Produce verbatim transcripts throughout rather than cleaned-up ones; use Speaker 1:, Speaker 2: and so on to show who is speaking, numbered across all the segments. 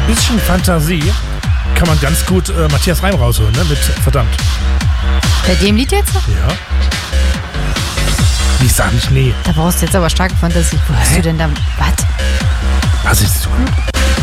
Speaker 1: bisschen Fantasie kann man ganz gut äh, Matthias Reim rausholen, ne? Mit verdammt.
Speaker 2: Bei dem Lied jetzt?
Speaker 1: Ja. Ich sag nicht nee.
Speaker 2: Da brauchst du jetzt aber starke Fantasie. Wo hast
Speaker 1: Hä?
Speaker 2: du denn da... Was?
Speaker 1: Was ist so gut?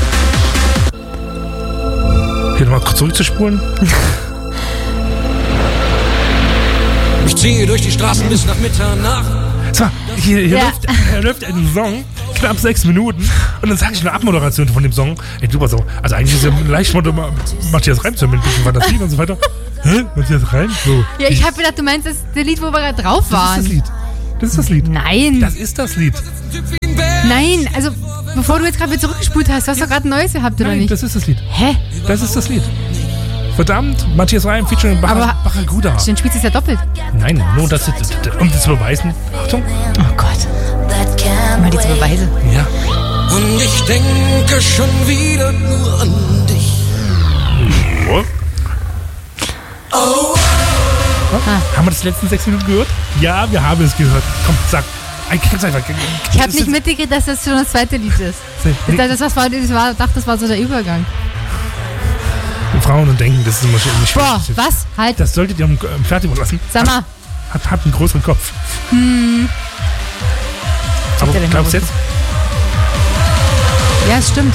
Speaker 1: Hier nochmal kurz zurückzuspulen.
Speaker 3: Ich ziehe durch die Straßen bis nach Mitternacht.
Speaker 1: So, hier, hier,
Speaker 2: Ja.
Speaker 1: läuft, hier läuft ein Song, knapp sechs Minuten. Und dann sage ich eine Abmoderation von dem Song. Ey, super Song. Also eigentlich ist ja leicht Motto Matthias Reim zu mit ein bisschen Fantasie und so weiter. Hä? Matthias Reim? So.
Speaker 2: Ja, ich habe gedacht, du meinst das, das Lied, wo wir gerade drauf
Speaker 1: Das ist
Speaker 2: waren.
Speaker 1: das Lied. Das ist das Lied.
Speaker 2: Nein.
Speaker 1: Das ist das Lied.
Speaker 2: Nein, also bevor du jetzt gerade wieder zurückgespult hast, du hast doch gerade ein neues gehabt, oder
Speaker 1: Nein,
Speaker 2: nicht?
Speaker 1: das ist das Lied.
Speaker 2: Hä?
Speaker 1: Das ist das Lied. Verdammt, Matthias Reim featuring
Speaker 2: Aber-
Speaker 1: Barracuda.
Speaker 2: Den spielst du es ja doppelt.
Speaker 1: Nein, nur das, um das zu beweisen. Achtung.
Speaker 2: Oh Gott. Mal diese Beweise.
Speaker 1: Ja.
Speaker 3: Und ich denke schon wieder nur an dich.
Speaker 1: Oh. Oh. Haben wir das die letzten sechs Minuten gehört? Ja, wir haben es gehört. Komm, sag. Ganz einfach.
Speaker 2: Ich habe nicht mitgekriegt, dass das schon das zweite Lied ist. Ich dachte, das war, das war, dachte, das war so der Übergang.
Speaker 1: Frauen und denken, das ist immer schön. Nicht
Speaker 2: Boah,
Speaker 1: schwierig.
Speaker 2: was? Halt.
Speaker 1: Das solltet ihr am am Fertig lassen.
Speaker 2: Sag mal.
Speaker 1: Hat, hat einen größeren Kopf.
Speaker 2: Hm.
Speaker 1: Aber
Speaker 2: der denn
Speaker 1: glaubst du jetzt?
Speaker 2: Ja, es stimmt.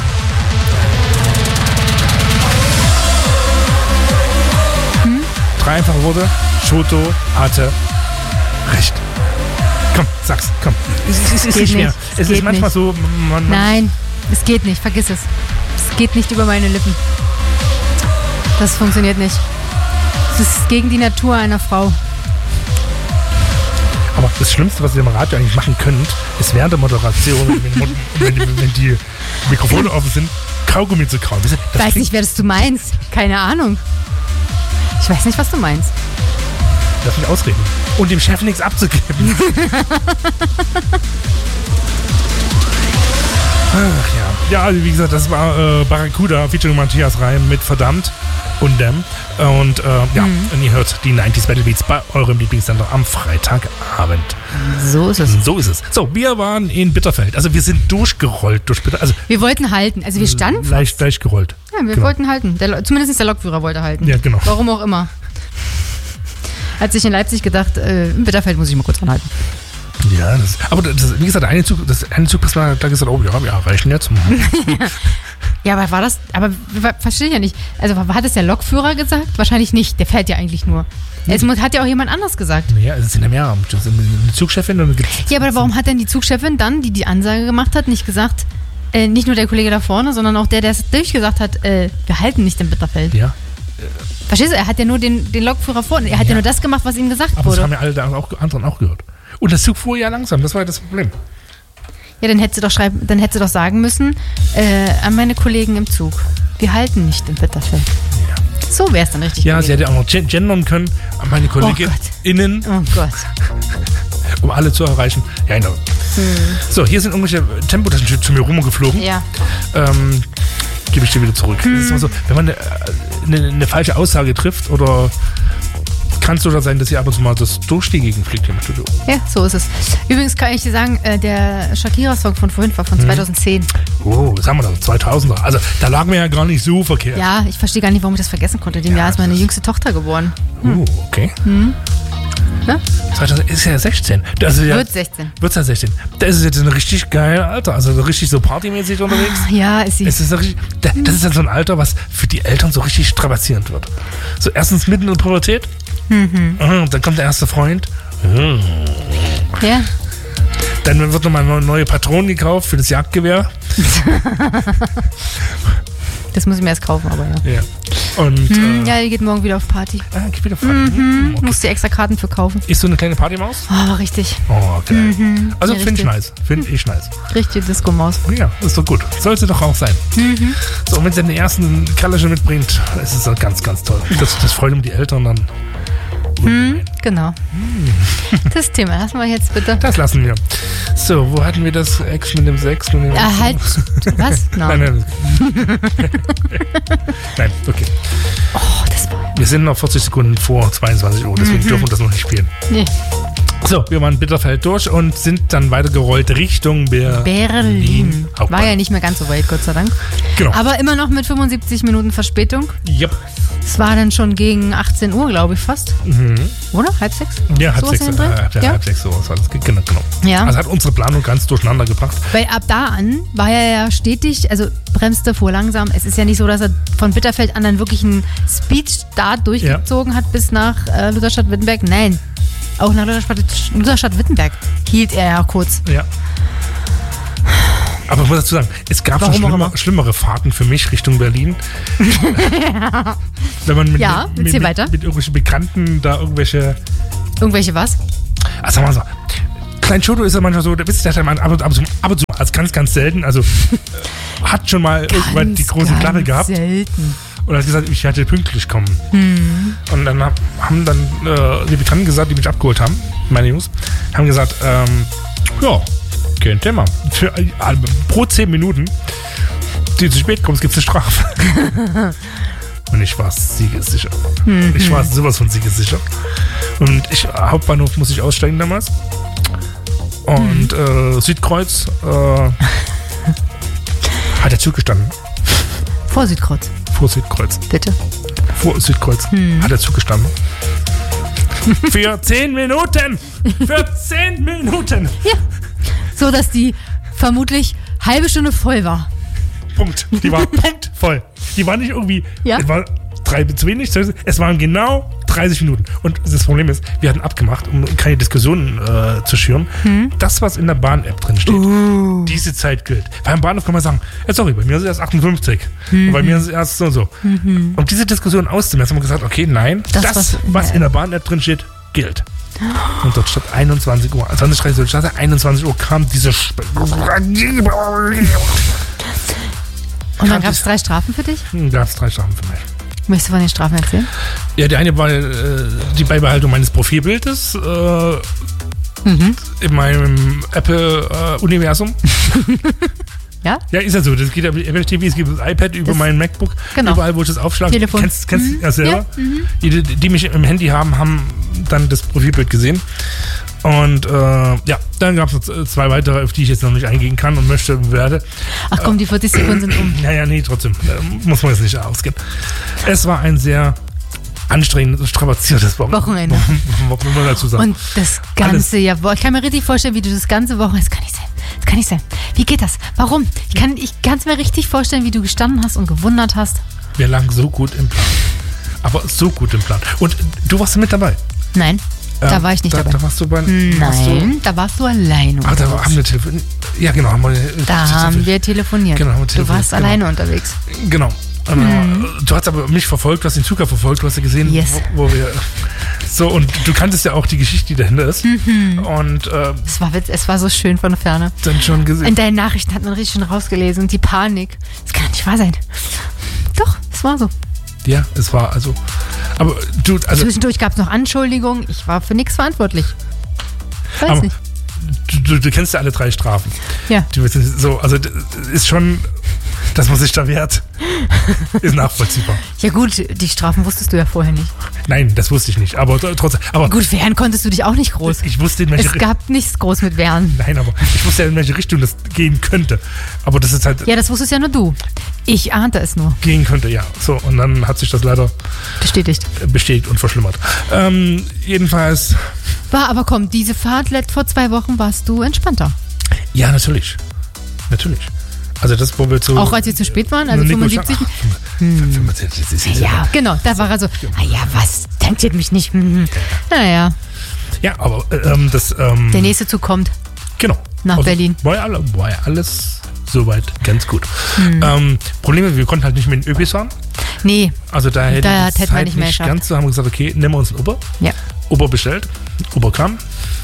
Speaker 1: Drei einfache Worte. Schoto hatte recht. Komm, sag's, komm. Es, es, es ist
Speaker 2: Geht
Speaker 1: nicht schwer.
Speaker 2: nicht.
Speaker 1: Es ist
Speaker 2: Geht
Speaker 1: manchmal
Speaker 2: nicht.
Speaker 1: so. Man, man,
Speaker 2: Nein, es geht nicht. Vergiss es. Es geht nicht über meine Lippen. Das funktioniert nicht. Es ist gegen die Natur einer Frau.
Speaker 1: Aber das Schlimmste, was ihr im Radio eigentlich machen könnt, ist während der Moderation, wenn, wenn, wenn, wenn die Mikrofone offen sind, Kaugummi zu kauen. Das
Speaker 2: Ich weiß
Speaker 1: klingt-
Speaker 2: nicht, wer das du meinst. Keine Ahnung. Ich weiß nicht, was du meinst.
Speaker 1: Lass mich ausreden. Und dem Chef nichts abzugeben. Ach ja. Ja, also wie gesagt, das war äh, Barracuda featuring Matthias Reim mit Verdammt und Dem. Und äh, ja,
Speaker 2: Mhm.
Speaker 1: und ihr hört die neunziger Battle Beats bei eurem Lieblingssender am Freitagabend.
Speaker 2: So ist es.
Speaker 1: So ist es. So, wir waren in Bitterfeld. Also wir sind durchgerollt durch Bitterfeld. Also
Speaker 2: Wir wollten halten. Also wir standen.
Speaker 1: leicht, leicht gerollt.
Speaker 2: Ja, wir
Speaker 1: Genau.
Speaker 2: wollten halten. Der, Lo- zumindest der Lokführer wollte halten.
Speaker 1: Ja, genau.
Speaker 2: Warum auch immer. Hat sich in Leipzig gedacht, äh, in Bitterfeld muss ich mal kurz anhalten.
Speaker 1: Ja, das, aber das, wie gesagt, der eine Zug, das eine Zugpersonal hat gleich gesagt, oh ja, wir erreichen jetzt. Mhm.
Speaker 2: Ja, aber war das, aber wa- verstehe ich ja nicht. Also hat es der Lokführer gesagt? Wahrscheinlich nicht, der fährt ja eigentlich nur. Es mu- hat ja auch jemand anders gesagt.
Speaker 1: Ja, es sind ja mehr. Das sind eine Zugchefin und dann gibt's
Speaker 2: Ja, aber warum hat denn die Zugchefin dann, die die Ansage gemacht hat, nicht gesagt, äh, nicht nur der Kollege da vorne, sondern auch der, der es durchgesagt hat, äh, wir halten nicht in Bitterfeld.
Speaker 1: Ja,
Speaker 2: Verstehst du? Er hat ja nur den, den Lokführer vorne, er hat ja.
Speaker 1: Ja.
Speaker 2: nur das gemacht, was ihm gesagt
Speaker 1: aber das
Speaker 2: wurde.
Speaker 1: haben ja alle da auch, anderen auch gehört. Und der Zug fuhr ja langsam, das war ja das Problem.
Speaker 2: Ja, dann hätte sie doch schreiben, dann hätte sie doch sagen müssen, äh, an meine Kollegen im Zug, wir halten nicht in Bitterfeld.
Speaker 1: Ja,
Speaker 2: So wäre es dann richtig
Speaker 1: ja sie
Speaker 2: gewesen.
Speaker 1: hätte auch noch gen- gendern können, an meine KollegInnen,
Speaker 2: Oh Gott.
Speaker 1: um alle zu erreichen. Ja, genau. So, hier sind irgendwelche Tempotaschen zu mir rumgeflogen.
Speaker 2: Ja.
Speaker 1: Ähm, gebe ich dir wieder zurück. Das ist immer so, wenn man eine, eine, eine falsche Aussage trifft oder kann es sogar sein, dass ihr ab und zu mal das Durchstiegigen fliegt hier im Studio.
Speaker 2: Ja, so ist es. Übrigens kann ich dir sagen, äh, der Shakira-Song von vorhin war von zweitausendzehn.
Speaker 1: Oh, was haben wir da? zweitausender. Also, da lagen wir ja gar nicht so verkehrt.
Speaker 2: Ja, ich verstehe gar nicht, warum ich das vergessen konnte. In dem
Speaker 1: Ja,
Speaker 2: Jahr ist meine
Speaker 1: das-
Speaker 2: jüngste Tochter geboren.
Speaker 1: Oh, okay.
Speaker 2: Ne?
Speaker 1: zweitausend ist ja sechzehn. Also, ja,
Speaker 2: Wird sechzehn.
Speaker 1: Wird ja sechzehn. Da ist es jetzt ein richtig geil Alter. Also richtig so partymäßig unterwegs.
Speaker 2: Ja, ist sie.
Speaker 1: Es ist so richtig, da- das ist dann so ein Alter, was für die Eltern so richtig strapazierend wird. So erstens mitten in der Pubertät. Mhm. Dann kommt der erste Freund. Mhm.
Speaker 2: Ja.
Speaker 1: Dann wird nochmal eine neue Patronen gekauft für das Jagdgewehr.
Speaker 2: Das muss ich mir erst kaufen, aber ja.
Speaker 1: Ja. Und
Speaker 2: Hm,
Speaker 1: äh,
Speaker 2: ja, die geht morgen wieder auf Party.
Speaker 1: ah, gib wieder Party. Mhm. Okay.
Speaker 2: Musst dir extra Karten für kaufen.
Speaker 1: Ist so eine kleine Partymaus?
Speaker 2: Oh, richtig.
Speaker 1: Oh, geil. Also
Speaker 2: Ja,
Speaker 1: finde ich
Speaker 2: richtig.
Speaker 1: nice. Finde ich nice.
Speaker 2: Richtig Disco-Maus.
Speaker 1: Ja, ist doch gut. Sollte doch auch sein. So, und wenn sie den ersten Kalle schon mitbringt, ist es doch ganz, ganz toll. Das, das freut um die Eltern dann.
Speaker 2: Genau. Das Thema lassen wir jetzt bitte.
Speaker 1: Das lassen wir. So, wo hatten wir das Ex mit dem Sex? Mit dem
Speaker 2: Äh, halt. Was?
Speaker 1: Nein,
Speaker 2: Nein.
Speaker 1: nein. Nein, okay.
Speaker 2: Oh, das war.
Speaker 1: Wir sind noch vierzig Sekunden vor zweiundzwanzig Uhr, deswegen dürfen wir das noch nicht spielen.
Speaker 2: Nee.
Speaker 1: So, wir waren Bitterfeld durch und sind dann weitergerollt Richtung Ber-
Speaker 2: Berlin. War
Speaker 1: Hauptbahnhof.
Speaker 2: ja nicht mehr ganz so weit, Gott sei Dank.
Speaker 1: Genau.
Speaker 2: Aber immer noch mit fünfundsiebzig Minuten Verspätung.
Speaker 1: Yep.
Speaker 2: Es war dann schon gegen achtzehn Uhr, glaube ich, fast.
Speaker 1: Mhm.
Speaker 2: Oder? Halb sechs?
Speaker 1: Ja, halb
Speaker 2: Sowas
Speaker 1: sechs,
Speaker 2: in den
Speaker 1: äh,
Speaker 2: Dreh?
Speaker 1: ja,
Speaker 2: Ja.
Speaker 1: halb sechs, sowas war das. Genau, genau.
Speaker 2: Ja.
Speaker 1: Also hat unsere Planung ganz durcheinander gebracht.
Speaker 2: Weil ab da an war er ja stetig, also bremste, fuhr langsam. Es ist ja nicht so, dass er von Bitterfeld an dann wirklich einen Speedstart durchgezogen ja. hat bis nach äh, Lutherstadt-Wittenberg. Nein, auch nach Lutherstadt- Lutherstadt-Wittenberg hielt er ja kurz.
Speaker 1: Ja. Aber ich muss dazu sagen, es gab
Speaker 2: Warum
Speaker 1: schon
Speaker 2: auch
Speaker 1: schlimmer,
Speaker 2: immer?
Speaker 1: schlimmere Fahrten für mich Richtung Berlin. Wenn man mit,
Speaker 2: Ja,
Speaker 1: mit,
Speaker 2: erzähl
Speaker 1: mit,
Speaker 2: weiter.
Speaker 1: mit irgendwelchen Bekannten da irgendwelche.
Speaker 2: Irgendwelche was?
Speaker 1: Also sagen wir mal so. Klein Schoto ist ja manchmal so, der Witz, der hat ja mal ab und, ab und zu, ab und zu, als ganz, ganz selten, also äh, hat schon mal irgendwann die große
Speaker 2: ganz
Speaker 1: Klappe gehabt
Speaker 2: selten.
Speaker 1: und hat gesagt, ich hätte pünktlich kommen.
Speaker 2: Hm.
Speaker 1: Und dann hab, haben dann äh, die Bekannten gesagt, die mich abgeholt haben, meine Jungs, haben gesagt, ähm, ja, kein Thema. Für, äh, pro zehn Minuten, die zu spät kommst, gibt es eine Strafe. Und ich war siegessicher.
Speaker 2: Mhm.
Speaker 1: Ich war sowas von siegessicher. Und ich, Hauptbahnhof muss ich aussteigen damals. Und äh, Südkreuz äh, hat der Zug gestanden.
Speaker 2: Vor Südkreuz,
Speaker 1: Vor Südkreuz.
Speaker 2: bitte.
Speaker 1: Vor Südkreuz hat der Zug gestanden. Für zehn Minuten! Für zehn Minuten!
Speaker 2: Ja. So, dass die vermutlich halbe Stunde voll war.
Speaker 1: Punkt. Die war Punkt voll. Die war nicht irgendwie.
Speaker 2: Ja.
Speaker 1: Es war drei zu wenig. Es waren genau dreißig Minuten. Und das Problem ist, wir hatten abgemacht, um keine Diskussionen äh, zu schüren. Hm. Das, was in der Bahn-App drin steht, uh. diese Zeit gilt. Beim Bahnhof kann man sagen, ja, sorry, bei mir ist es erst achtundfünfzig. Mhm. Und bei mir ist es erst so und so. Mhm. Um diese Diskussion auszumessen, haben wir gesagt, okay, nein, das, das was, was in der Bahn-App drin steht, gilt. Und dort statt einundzwanzig Uhr, zwanzig Uhr dreißig statt einundzwanzig Uhr kam diese Sp-
Speaker 2: Und dann gab es drei Strafen für dich?
Speaker 1: Dann gab es drei Strafen für mich.
Speaker 2: Möchtest du von den Strafen erzählen?
Speaker 1: Ja, die eine war äh, die Beibehaltung meines Profilbildes äh, mhm. in meinem Apple-Universum.
Speaker 2: Äh, ja?
Speaker 1: Ja, ist ja so. Das geht ja mit Apple T V, es gibt das iPad über das mein MacBook,
Speaker 2: genau.
Speaker 1: überall, wo ich das aufschlage.
Speaker 2: Telefon.
Speaker 1: Kennst du mhm. ja selber?
Speaker 2: Ja. Mhm.
Speaker 1: Die, die mich im Handy haben, haben dann das Profilbild gesehen. Und äh, ja, dann gab es zwei weitere, auf die ich jetzt noch nicht eingehen kann und möchte, werde.
Speaker 2: Ach komm, die vierzig Sekunden sind um.
Speaker 1: Ja, ja, nee, trotzdem. Da muss man jetzt nicht ausgehen. Es war ein sehr anstrengendes, strapaziertes
Speaker 2: Wochenende.
Speaker 1: Wochenende. Muss man dazu sagen.
Speaker 2: Und das ganze Jahr, ich kann mir richtig vorstellen, wie du das ganze Wochenende, das kann nicht sein, das kann nicht sein. Wie geht das? Warum? Ich kann ich es mir richtig vorstellen, wie du gestanden hast und gewundert hast.
Speaker 1: Wir lagen so gut im Plan. Aber so gut im Plan. Und du warst mit dabei?
Speaker 2: Nein. Da war ich nicht
Speaker 1: da,
Speaker 2: dabei.
Speaker 1: Da warst du bei.
Speaker 2: Nein,
Speaker 1: warst du,
Speaker 2: da warst du alleine
Speaker 1: ach,
Speaker 2: unterwegs.
Speaker 1: da haben wir telefoniert. Ja, genau. Haben wir,
Speaker 2: da haben wir telefoniert.
Speaker 1: Genau, haben wir telefoniert.
Speaker 2: Du warst
Speaker 1: genau.
Speaker 2: alleine unterwegs.
Speaker 1: Genau. Mhm. Du hast aber mich verfolgt, du hast den Zucker verfolgt, du hast ja gesehen,
Speaker 2: yes.
Speaker 1: wo, wo wir. So, und du kanntest ja auch die Geschichte, die dahinter ist. Mhm. Und äh,
Speaker 2: es, war, es war so schön von der Ferne.
Speaker 1: Dann schon gesehen.
Speaker 2: In deinen Nachrichten hat man richtig schon rausgelesen. Die Panik. Das kann nicht wahr sein. Doch, es war so.
Speaker 1: Ja, es war also. Aber du. Also,
Speaker 2: zwischendurch gab es noch Anschuldigungen. Ich war für nichts verantwortlich. Weiß
Speaker 1: aber
Speaker 2: nicht.
Speaker 1: Du, du, du kennst ja alle drei Strafen.
Speaker 2: Ja.
Speaker 1: Du, so, also ist schon, dass man sich da wehrt, ist nachvollziehbar.
Speaker 2: Ja gut, die Strafen wusstest du ja vorher nicht.
Speaker 1: Nein, das wusste ich nicht. Aber trotzdem. Aber
Speaker 2: gut, wehren konntest du dich auch nicht groß.
Speaker 1: Ich wusste, in welche
Speaker 2: Es gab nichts groß mit Wehren.
Speaker 1: Nein, aber ich wusste ja, in welche Richtung das gehen könnte. Aber das ist halt.
Speaker 2: Ja, das wusstest ja nur du. Ich ahnte es nur.
Speaker 1: Gehen könnte, ja. So, und dann hat sich das leider
Speaker 2: bestätigt.
Speaker 1: Bestätigt und verschlimmert. Ähm, jedenfalls.
Speaker 2: War aber komm, diese Fahrt vor zwei Wochen warst du entspannter.
Speaker 1: Ja, natürlich. Natürlich. Also das, wo wir zu...
Speaker 2: Auch als wir zu spät waren, also fünfundsiebzig...
Speaker 1: Ach, hm. fünfundsiebzig das ist
Speaker 2: ja, ja, genau, da war er so, ah ja, was, tankiert mich nicht. Hm. Naja.
Speaker 1: Ja, aber ähm, das... Ähm,
Speaker 2: der nächste Zug kommt.
Speaker 1: Genau.
Speaker 2: Nach also, Berlin.
Speaker 1: War ja, alle, war ja alles soweit ganz gut. Hm. Ähm, Problem, wir konnten halt nicht mit den Öbis fahren.
Speaker 2: Nee.
Speaker 1: Also da hätte
Speaker 2: da
Speaker 1: ich
Speaker 2: man nicht mehr geschafft.
Speaker 1: Ganz so haben wir gesagt, okay, nehmen wir uns einen Uber.
Speaker 2: Ja.
Speaker 1: Uber bestellt. Uber kam.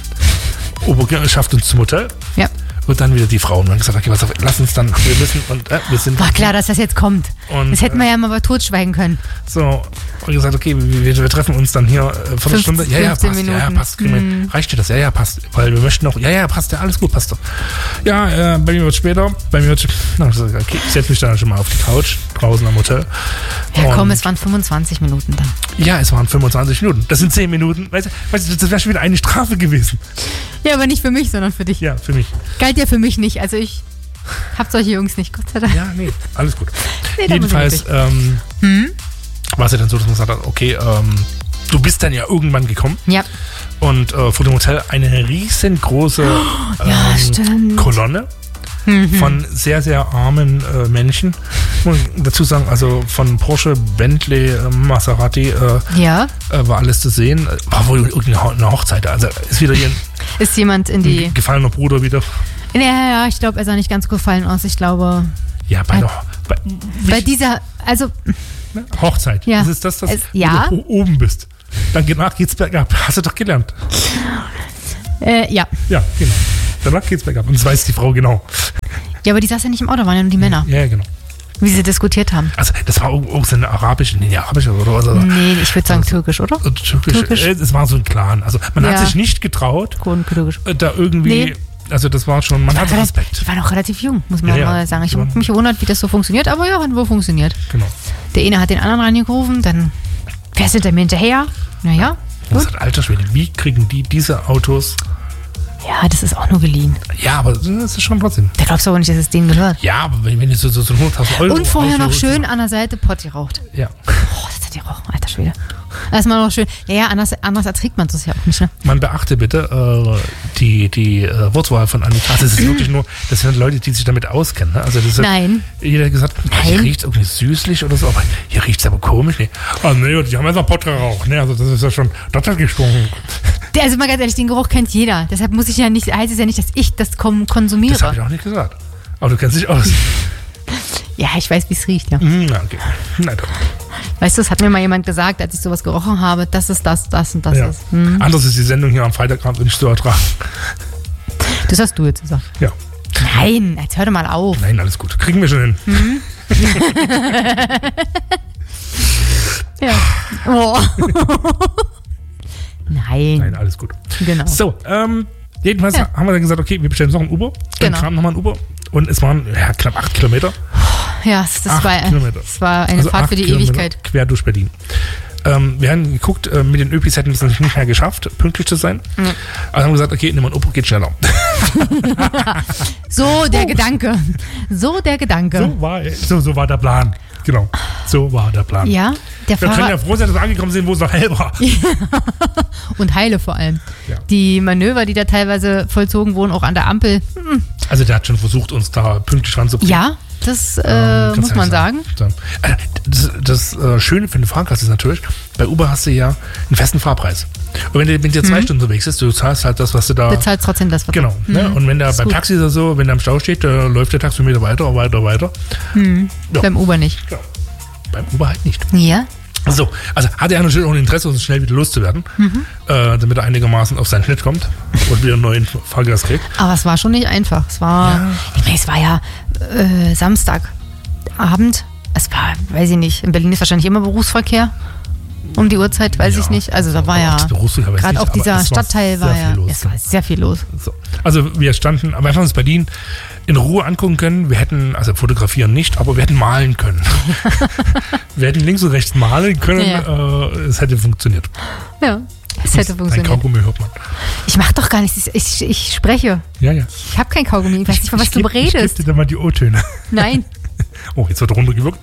Speaker 1: Uber schafft uns zum Hotel.
Speaker 2: Ja.
Speaker 1: Und dann wieder die Frauen. Wir haben gesagt, okay, was auf, lass uns dann, wir müssen und äh, wir sind.
Speaker 2: War klar, dass das jetzt kommt.
Speaker 1: Und,
Speaker 2: das hätten wir ja mal bei totschweigen können.
Speaker 1: So, und gesagt, okay, wir, wir treffen uns dann hier äh, Viertelstunde. Ja, ja, passt.
Speaker 2: Minuten.
Speaker 1: Ja, ja, passt.
Speaker 2: Hm.
Speaker 1: Reicht dir das? Ja, ja, passt. Weil wir möchten noch, ja, ja, passt. Ja, alles gut, passt doch. Ja, äh, bei mir wird später. Bei mir wird na, ich sag, okay, ich setze mich dann schon mal auf die Couch draußen am Hotel.
Speaker 2: Ja,
Speaker 1: und,
Speaker 2: komm, es waren fünfundzwanzig Minuten dann.
Speaker 1: Ja, es waren fünfundzwanzig Minuten. Das sind zehn Minuten. Weißt du, weißt du, das wäre schon wieder eine Strafe gewesen.
Speaker 2: Ja, aber nicht für mich, sondern für dich.
Speaker 1: Ja, für mich.
Speaker 2: Galt ja für mich nicht. Also ich hab solche Jungs nicht, Gott sei Dank.
Speaker 1: Ja, nee, alles gut.
Speaker 2: Nee,
Speaker 1: Jedenfalls ähm, hm? war es ja dann so, dass man gesagt hat, okay, ähm, du bist dann ja irgendwann gekommen.
Speaker 2: Ja.
Speaker 1: Und äh, vor dem Hotel eine riesengroße ähm,
Speaker 2: ja, stimmt.
Speaker 1: Kolonne mhm. von sehr, sehr armen äh, Menschen. Muss ich dazu sagen, also von Porsche, Bentley, äh, Maserati äh,
Speaker 2: ja.
Speaker 1: äh, war alles zu sehen. War wohl irgendeine Hochzeit. Also ist wieder hier ein,
Speaker 2: ist jemand in die...
Speaker 1: ein gefallener Bruder wieder.
Speaker 2: Ja, ja, ich glaube, er sah nicht ganz gefallen aus. Ich glaube...
Speaker 1: Ja, bei,
Speaker 2: bei,
Speaker 1: der, bei,
Speaker 2: bei dieser... Also...
Speaker 1: Hochzeit.
Speaker 2: Ja.
Speaker 1: Das ist das, dass
Speaker 2: es, ja.
Speaker 1: du oben bist. Dann danach geht's bergab. Hast du doch gelernt.
Speaker 2: Äh, ja.
Speaker 1: Ja, genau. Danach geht's bergab. Und das weiß die Frau genau.
Speaker 2: Ja, aber die saß ja nicht im Auto, waren ja nur die Männer.
Speaker 1: Ja, genau.
Speaker 2: Wie sie diskutiert haben.
Speaker 1: Also, das war auch, auch so eine arabische, nee, arabische oder was?
Speaker 2: Nee, ich würde sagen also, türkisch, oder?
Speaker 1: Türkisch. Türkisch. Es war so ein Clan. Also, man ja. hat sich nicht getraut,
Speaker 2: türkisch.
Speaker 1: da irgendwie. Nee. Also das war schon, man hatte Respekt.
Speaker 2: Die waren auch relativ jung, muss man
Speaker 1: ja,
Speaker 2: mal
Speaker 1: ja.
Speaker 2: sagen. Ich habe mich gewundert, wie das so funktioniert, aber ja, hat wohl funktioniert.
Speaker 1: Genau.
Speaker 2: Der eine hat den anderen reingerufen, dann fährst du hinter mir hinterher. Naja,
Speaker 1: gut. Das hat alter Schwede. Wie kriegen die diese Autos?
Speaker 2: Ja, das ist auch nur geliehen.
Speaker 1: Ja, aber das ist schon trotzdem.
Speaker 2: Da glaubst du aber nicht, dass es denen gehört.
Speaker 1: Ja, aber wenn, wenn du so, so hunderttausend Euro...
Speaker 2: Und vorher
Speaker 1: Auto
Speaker 2: noch schön
Speaker 1: so
Speaker 2: an der Seite Pott geraucht.
Speaker 1: Ja.
Speaker 2: Oh, das hat geraucht, alter Schwede. Erstmal noch schön. Ja, ja, anders, anders erträgt man das ja auch nicht, ne?
Speaker 1: Man beachte bitte äh, die, die äh, Wortwahl von Annika. Das ist wirklich nur, das sind Leute, die sich damit auskennen. Ne? Also das hat
Speaker 2: Nein.
Speaker 1: Jeder hat gesagt, Nein. hier riecht es irgendwie süßlich oder so, aber hier riecht es aber komisch. Nee. Also nee, die haben jetzt noch Pott geraucht. Ne? Also das ist ja schon, das hat gestunken.
Speaker 2: Also mal ganz ehrlich, den Geruch kennt jeder. Deshalb muss ich ja nicht, heißt es ja nicht, dass ich das konsumiere.
Speaker 1: Das habe ich auch nicht gesagt. Aber du kennst dich aus.
Speaker 2: Ja, ich weiß, wie es riecht, ja.
Speaker 1: Mm, okay. Nein, doch.
Speaker 2: Weißt du, es hat mir mal jemand gesagt, als ich sowas gerochen habe, das ist das, das und das
Speaker 1: ja.
Speaker 2: ist. Hm.
Speaker 1: Anders ist die Sendung hier am Freitagabend nicht zu ertragen.
Speaker 2: Das hast du jetzt gesagt.
Speaker 1: Ja.
Speaker 2: Nein, jetzt hör doch mal auf.
Speaker 1: Nein, alles gut. Kriegen wir schon hin.
Speaker 2: Hm? ja. Oh. Nein.
Speaker 1: Nein, alles gut.
Speaker 2: Genau.
Speaker 1: So, ähm, jedenfalls ja. haben wir dann gesagt, okay, wir bestellen noch ein Uber. Dann
Speaker 2: genau.
Speaker 1: kam nochmal ein Uber und es waren ja, knapp acht Kilometer.
Speaker 2: Ja, das, das,
Speaker 1: acht
Speaker 2: war, das war eine
Speaker 1: also
Speaker 2: Fahrt für die
Speaker 1: Kilometer
Speaker 2: Ewigkeit.
Speaker 1: Quer durch Berlin. Ähm, wir haben geguckt, äh, mit den Öpis hätten wir es natürlich nicht mehr geschafft, pünktlich zu sein. Mhm. Also haben wir gesagt, okay, nimm mal ein Uber, geht schneller.
Speaker 2: So der oh. Gedanke. So der Gedanke.
Speaker 1: So war, so, so war der Plan. Genau, so war der Plan.
Speaker 2: Ja, der
Speaker 1: wir
Speaker 2: Fahrer...
Speaker 1: können ja froh sein, dass wir angekommen sind, wo es noch hell war.
Speaker 2: Und heile vor allem.
Speaker 1: Ja.
Speaker 2: Die Manöver, die da teilweise vollzogen wurden, auch an der Ampel. Hm.
Speaker 1: Also der hat schon versucht, uns da pünktlich ranzubringen.
Speaker 2: Ja, das äh,
Speaker 1: ähm,
Speaker 2: muss man sagen.
Speaker 1: sagen. Das, das äh, Schöne für den Fahrgast ist natürlich, bei Uber hast du ja einen festen Fahrpreis. Und wenn du mit dir zwei mhm. Stunden unterwegs bist, du zahlst halt das, was du da...
Speaker 2: Du zahlst trotzdem das, was
Speaker 1: Genau.
Speaker 2: du...
Speaker 1: Ne? Und wenn der beim gut. Taxi oder so, wenn der im Stau steht, äh, läuft der Taxometer weiter, weiter, weiter.
Speaker 2: Mhm. Ja. Beim Uber nicht.
Speaker 1: Genau. Beim Uber halt nicht.
Speaker 2: Ja.
Speaker 1: So, also hat er natürlich auch ein Interesse, uns schnell wieder loszuwerden, mhm. äh, damit er einigermaßen auf seinen Schnitt kommt und wieder einen neuen Fahrgast kriegt.
Speaker 2: Aber es war schon nicht einfach. Es war,
Speaker 1: ja.
Speaker 2: ich meine, es war ja äh, Samstagabend. Es war, weiß ich nicht, in Berlin ist wahrscheinlich immer Berufsverkehr. Um die Uhrzeit, weiß ja. ich nicht. Also da war ja, gerade auch dieser Stadtteil war ja, es war sehr viel los.
Speaker 1: So. Also wir standen, aber wir haben uns Berlin in Ruhe angucken können. Wir hätten, also fotografieren nicht, aber wir hätten malen können. Wir hätten links und rechts malen können. Ja. Äh, es hätte funktioniert.
Speaker 2: Ja, es hätte funktioniert.
Speaker 1: Kein Kaugummi hört man.
Speaker 2: Ich mach doch gar nichts. Ich, ich spreche.
Speaker 1: Ja, ja.
Speaker 2: Ich habe kein Kaugummi. Ich weiß nicht, von was
Speaker 1: ich,
Speaker 2: du
Speaker 1: ich,
Speaker 2: redest.
Speaker 1: Ich gebe dir mal die O-Töne.
Speaker 2: Nein.
Speaker 1: Oh, jetzt wird er runtergewirkt.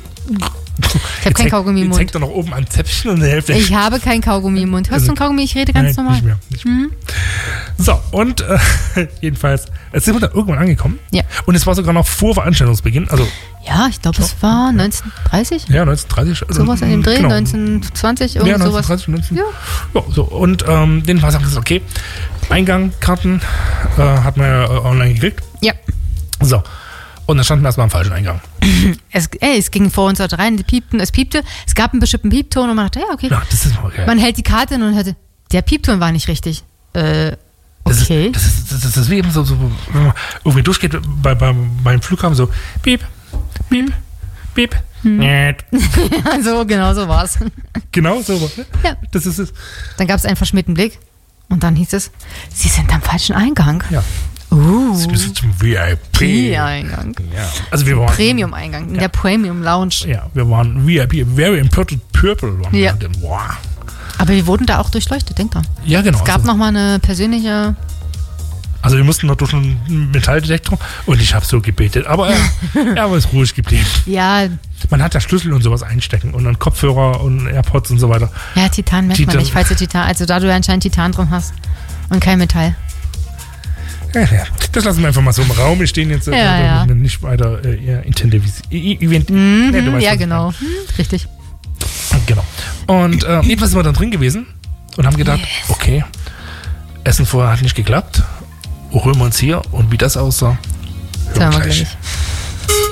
Speaker 2: Ich habe kein Kaugummi im Mund.
Speaker 1: Jetzt hängt da noch oben ein Zäpfchen und eine Hälfte.
Speaker 2: Ich habe kein Kaugummi im Mund. Hörst du ein Kaugummi? Ich rede ganz
Speaker 1: Nein,
Speaker 2: normal.
Speaker 1: Nicht mehr. Nicht mehr. Mhm. So, und äh, jedenfalls, jetzt sind wir dann irgendwann angekommen.
Speaker 2: Ja.
Speaker 1: Und es war sogar noch vor Veranstaltungsbeginn. Also,
Speaker 2: ja, ich glaube, es war neunzehnhundertdreißig.
Speaker 1: Ja, neunzehnhundertdreißig. Also,
Speaker 2: sowas in dem Dreh,
Speaker 1: genau.
Speaker 2: neunzehnhundertzwanzig, irgend
Speaker 1: ja,
Speaker 2: sowas.
Speaker 1: neunzehnhundertdreißig, neunzehn Ja. ja, so. Und ähm, den war es gesagt, okay, Eingangkarten äh, hat man ja äh, online gekriegt.
Speaker 2: Ja.
Speaker 1: So. Und dann standen wir erstmal am falschen Eingang.
Speaker 2: Es, ey, es ging vor uns dort rein, die piepten, es piepte, es gab einen bestimmten Piepton und man dachte, ja, okay.
Speaker 1: Ja, das ist okay.
Speaker 2: Man hält die Karte hin und hörte, der Piepton war nicht richtig. Äh, okay.
Speaker 1: Das ist, das ist, das ist wie eben so, so, wenn man irgendwie durchgeht bei, bei, beim Flughafen so, piep, piep, piep,
Speaker 2: Hm. so, genau so war's.
Speaker 1: Genau so war's. Ne?
Speaker 2: Ja.
Speaker 1: Das ist es.
Speaker 2: Dann gab es einen verschmierten Blick und dann hieß es, Sie sind am falschen Eingang.
Speaker 1: Ja.
Speaker 2: Uh.
Speaker 1: Sie müssen zum V I P.
Speaker 2: Eingang.
Speaker 1: Ja. Also wir waren
Speaker 2: Premium-Eingang, in
Speaker 1: ja.
Speaker 2: der Premium-Lounge.
Speaker 1: Ja, wir waren V I P, Very Important Purple. Waren
Speaker 2: Ja.
Speaker 1: wir. Wow.
Speaker 2: Aber wir wurden da auch durchleuchtet, denk dran.
Speaker 1: Ja, genau.
Speaker 2: Es gab
Speaker 1: also,
Speaker 2: nochmal eine persönliche...
Speaker 1: Also wir mussten noch durch einen Metalldetektor und ich habe so gebetet. Aber er, er war ruhig geblieben.
Speaker 2: Ja,
Speaker 1: Man hat ja Schlüssel und sowas einstecken und dann Kopfhörer und AirPods und so weiter.
Speaker 2: ja, Titan merkt
Speaker 1: Titan.
Speaker 2: man nicht, falls du Titan... Also da du ja anscheinend Titan drin hast und kein Metall.
Speaker 1: Ja, ja. Das lassen wir einfach mal so im Raum. Wir stehen jetzt äh,
Speaker 2: Ja,
Speaker 1: äh,
Speaker 2: ja.
Speaker 1: nicht weiter äh, eher intensiv. Event.
Speaker 2: Mhm,
Speaker 1: Nee, du weißt,
Speaker 2: ja,
Speaker 1: was ich
Speaker 2: genau. Hm, richtig.
Speaker 1: meine. Genau. Und äh, jedenfalls sind wir dann drin gewesen und haben gedacht,
Speaker 2: Yes.
Speaker 1: okay, Essen vorher hat nicht geklappt. Holen wir uns hier und wie das aussah, hören
Speaker 2: Sagen
Speaker 1: wir
Speaker 2: wir
Speaker 1: gleich.
Speaker 2: gleich.